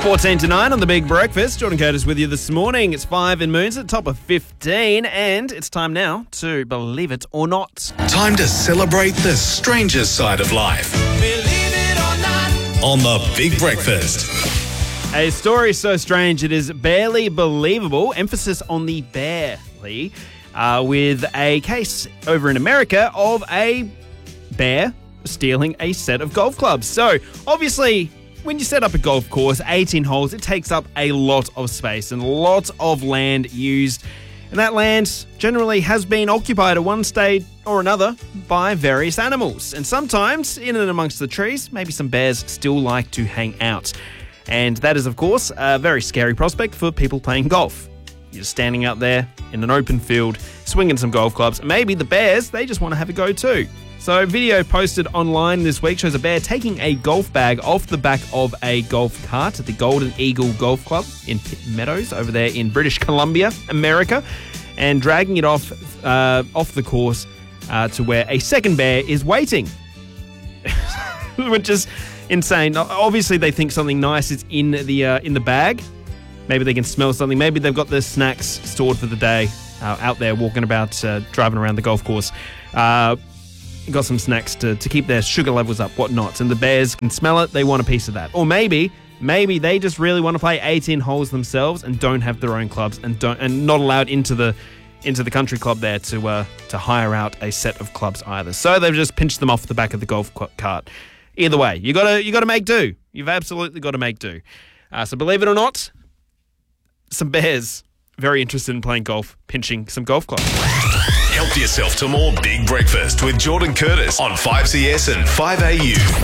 14 to 9 on The Big Breakfast. Jordan Curtis with you this morning. It's 5 in Moons at top of 15, and it's time now to Believe It or Not. Time to celebrate the stranger side of life. Believe it or not. On The Big Breakfast. A story so strange it is barely believable, emphasis on the barely, with a case over in America of a bear stealing a set of golf clubs. So, obviously, when you set up a golf course, 18 holes, it takes up a lot of space and lots of land used. And that land generally has been occupied at one stage or another by various animals. And sometimes, in and amongst the trees, maybe some bears still like to hang out. And that is, of course, a very scary prospect for people playing golf. You're just standing out there in an open field, swinging some golf clubs. Maybe the bears, they just want to have a go too. So a video posted online this week shows a bear taking a golf bag off the back of a golf cart at the Golden Eagle Golf Club in Pitt Meadows over there in British Columbia, America, and dragging it off the course to where a second bear is waiting, which is insane. Obviously, they think something nice is in the bag. Maybe they can smell something. Maybe they've got their snacks stored for the day out there walking about, driving around the golf course. Got some snacks to keep their sugar levels up, whatnot. And the bears can smell it. They want a piece of that. Or maybe they just really want to play 18 holes themselves and don't have their own clubs and not allowed into the country club there to hire out a set of clubs either. So they've just pinched them off the back of the golf cart. Either way, you gotta make do. You've absolutely got to make do. So believe it or not, some bears very interested in playing golf, pinching some golf clubs. Help yourself to more Big Breakfast with Jordan Curtis on 5CS and 5AU.